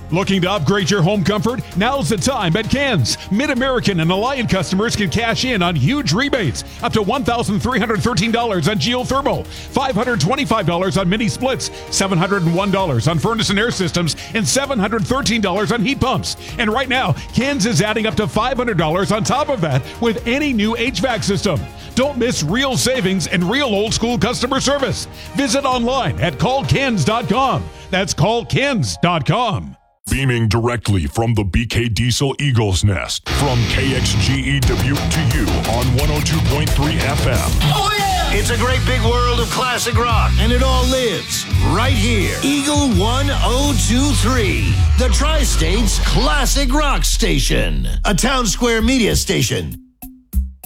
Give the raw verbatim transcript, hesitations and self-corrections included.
Looking to upgrade your home comfort? Now's the time at Ken's. Mid-American and Alliant customers can cash in on huge rebates. Up to one thousand three hundred thirteen dollars on geothermal, five hundred twenty-five dollars on mini splits, seven hundred one dollars on furnace and air systems, and seven hundred thirteen dollars on heat pumps. And right now, Ken's is adding up to five hundred dollars on top of that with any new H V A C system. Don't miss real savings and real old-school customer service. Visit online at call kens dot com. That's call kens dot com. Beaming directly from the B K Diesel Eagles Nest, from K X G E Dubuque to you on one oh two point three F M. Oh, yeah! It's a great big world of classic rock, and it all lives right here. Eagle one oh two three, the Tri-State's classic rock station. A Town Square media station.